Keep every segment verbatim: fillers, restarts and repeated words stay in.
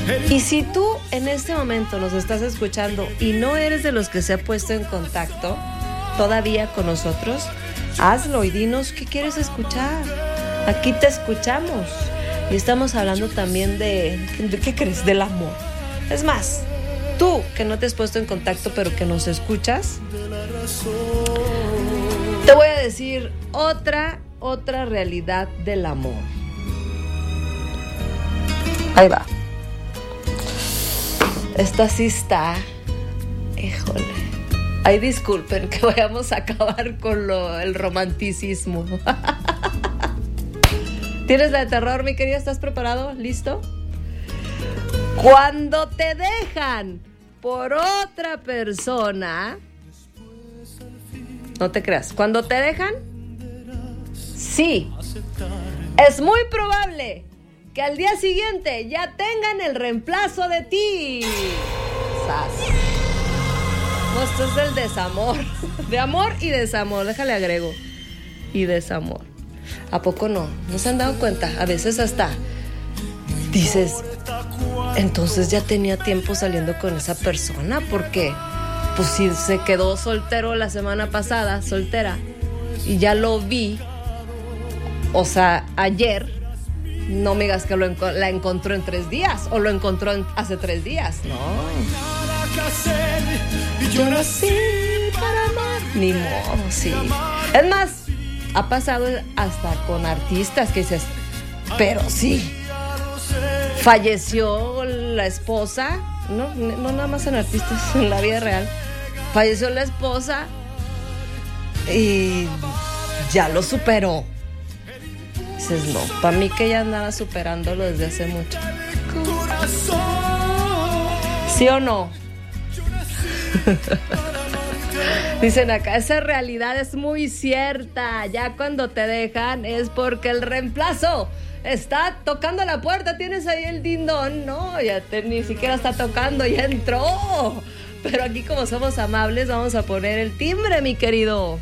Y si tú en este momento nos estás escuchando y no eres de los que se ha puesto en contacto todavía con nosotros, hazlo y dinos qué quieres escuchar. Aquí te escuchamos. Y estamos hablando también de, ¿de qué crees? Del amor. Es más, tú que no te has puesto en contacto pero que nos escuchas, te voy a decir otra, otra realidad del amor. Ahí va. Esta sí está. Híjole. Ay, disculpen que vayamos a acabar con lo, el romanticismo. ¿Tienes la de terror, mi querida? ¿Estás preparado? ¿Listo? Cuando te dejan por otra persona, no te creas, cuando te dejan, sí, es muy probable que al día siguiente ya tengan el reemplazo de ti. ¡Sas! No, esto es del desamor. De amor y desamor, déjale agrego. Y desamor. ¿A poco no? ¿No se han dado cuenta? A veces hasta dices, entonces ya tenía tiempo saliendo con esa persona, porque pues si se quedó soltero la semana pasada, soltera, y ya lo vi, o sea, ayer, no me digas que lo enco- la encontró en tres días, o lo encontró en, hace tres días, no. Yo nací para amar. Ni modo, sí. Es más, ha pasado hasta con artistas que dices, pero sí, falleció la esposa, no, no nada más en artistas, en la vida real, falleció la esposa y ya lo superó. Dices, no, para mí que ya andaba superándolo desde hace mucho. ¿Sí o no? Dicen acá, esa realidad es muy cierta. Ya cuando te dejan es porque el reemplazo está tocando la puerta. Tienes ahí el dindón. No, ya te, ni siquiera está tocando, ya entró. Pero aquí, como somos amables, vamos a poner el timbre, mi querido.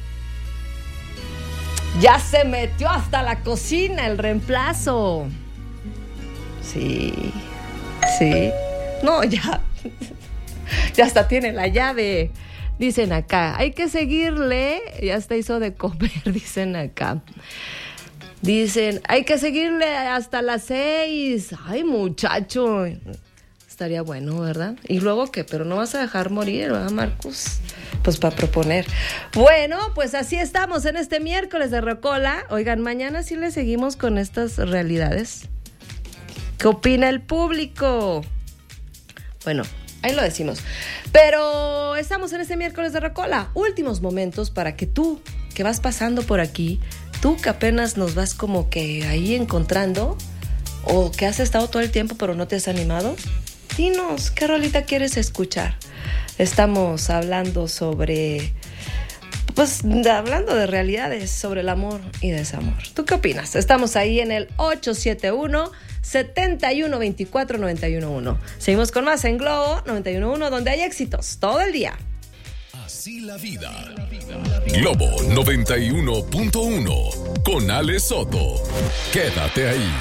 Ya se metió hasta la cocina el reemplazo. Sí, sí. No, ya. Ya hasta tiene la llave. Dicen acá, hay que seguirle. Ya hasta hizo de comer, dicen acá. Dicen, hay que seguirle hasta las seis. Ay, muchacho. Estaría bueno, ¿verdad? ¿Y luego qué? Pero no vas a dejar morir, ¿verdad, Marcus? Pues para proponer. Bueno, pues así estamos en este miércoles de Rocola. Oigan, mañana sí le seguimos con estas realidades. ¿Qué opina el público? Bueno, ahí lo decimos. Pero estamos en este miércoles de Rocola. Últimos momentos para que tú, que vas pasando por aquí, tú que apenas nos vas como que ahí encontrando, o que has estado todo el tiempo pero no te has animado, dinos, ¿qué rolita quieres escuchar? Estamos hablando sobre, pues hablando de realidades, sobre el amor y desamor. ¿Tú qué opinas? Estamos ahí en el ocho siete uno, siete uno dos cuatro, nueve uno uno. Seguimos con más en Globo noventa y uno punto uno, donde hay éxitos todo el día. Así la vida. Globo noventa y uno punto uno con Ale Soto. Quédate ahí.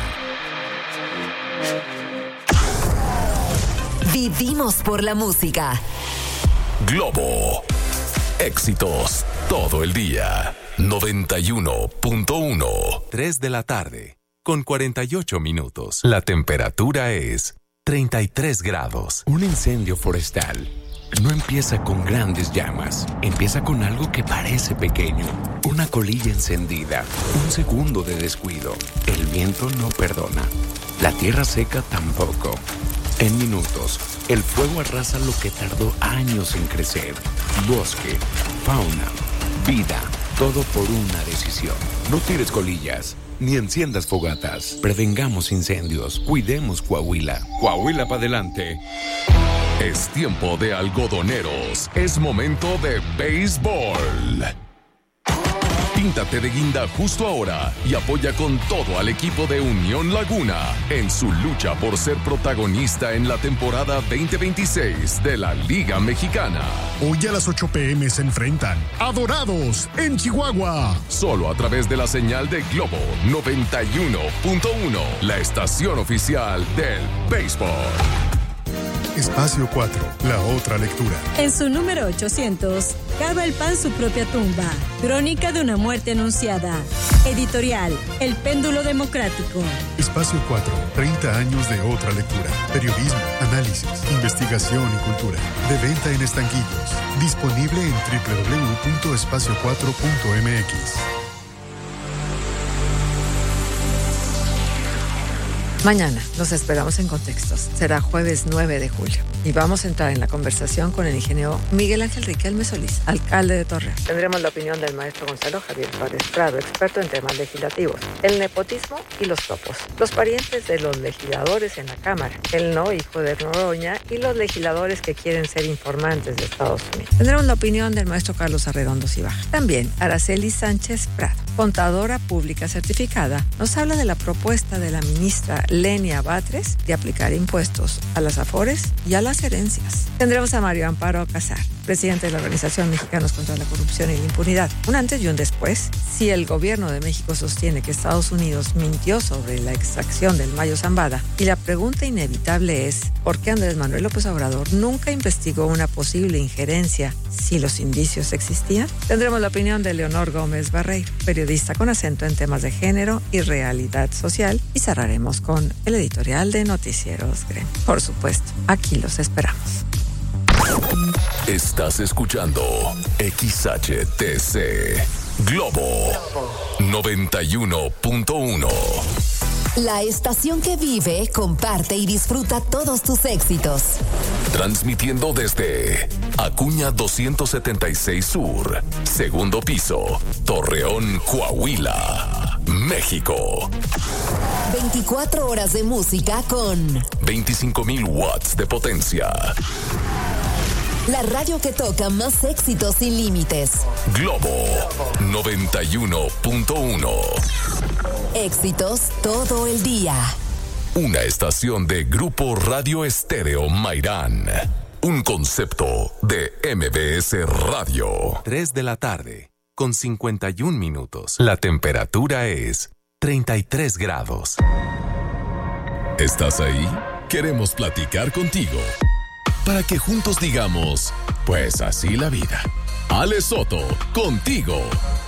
Vivimos por la música. Globo. Éxitos todo el día. noventa y uno punto uno. tres de la tarde. Con cuarenta y ocho minutos. La temperatura es treinta y tres grados. Un incendio forestal no empieza con grandes llamas. Empieza con algo que parece pequeño. Una colilla encendida. Un segundo de descuido. El viento no perdona. La tierra seca tampoco. En minutos, el fuego arrasa lo que tardó años en crecer. Bosque, fauna, vida, todo por una decisión. No tires colillas, ni enciendas fogatas. Prevengamos incendios, cuidemos Coahuila. Coahuila para adelante. Es tiempo de algodoneros. Es momento de béisbol. Píntate de guinda justo ahora y apoya con todo al equipo de Unión Laguna en su lucha por ser protagonista en la temporada veinte veintiséis de la Liga Mexicana. Hoy a las ocho p.m. se enfrentan a Dorados en Chihuahua. Solo a través de la señal de Globo noventa y uno punto uno, la estación oficial del béisbol. Espacio cuatro, la otra lectura. En su número ochocientos, cava el pan su propia tumba. Crónica de una muerte anunciada. Editorial, El Péndulo Democrático. Espacio cuatro, treinta años de otra lectura. Periodismo, análisis, investigación y cultura. De venta en estanquillos. Disponible en doble u doble u doble u punto espacio cuatro punto m x. Mañana los esperamos en Contextos. Será jueves nueve de julio. Y vamos a entrar en la conversación con el ingeniero Miguel Ángel Riquelme Solís, alcalde de Torreón. Tendremos la opinión del maestro Gonzalo Javier Suárez Prado, experto en temas legislativos, el nepotismo y los topos, los parientes de los legisladores en la Cámara, el no hijo de Noroña y los legisladores que quieren ser informantes de Estados Unidos. Tendremos la opinión del maestro Carlos Arredondo Cibaja. También Araceli Sánchez Prado, contadora pública certificada, nos habla de la propuesta de la ministra Lenia Batres de aplicar impuestos a las afores y a las herencias. Tendremos a Mario Amparo Casar, presidente de la Organización Mexicanos contra la Corrupción y la Impunidad. Un antes y un después. Si el gobierno de México sostiene que Estados Unidos mintió sobre la extracción del Mayo Zambada, y la pregunta inevitable es, ¿por qué Andrés Manuel López Obrador nunca investigó una posible injerencia si los indicios existían? Tendremos la opinión de Leonor Gómez Barreiro, periodista con acento en temas de género y realidad social, y cerraremos con el editorial de Noticieros Gremio. Por supuesto, aquí los esperamos. Estás escuchando X H T C Globo noventa y uno punto uno. La estación que vive, comparte y disfruta todos tus éxitos. Transmitiendo desde Acuña doscientos setenta y seis Sur, segundo piso, Torreón, Coahuila, México. veinticuatro horas de música con veinticinco mil watts de potencia. La radio que toca más éxitos sin límites. Globo noventa y uno punto uno. Éxitos todo el día. Una estación de Grupo Radio Estéreo Mairán. Un concepto de M B S Radio. tres de la tarde, con cincuenta y un minutos. La temperatura es treinta y tres grados. ¿Estás ahí? Queremos platicar contigo. Para que juntos digamos, pues así la vida. Ale Soto, contigo.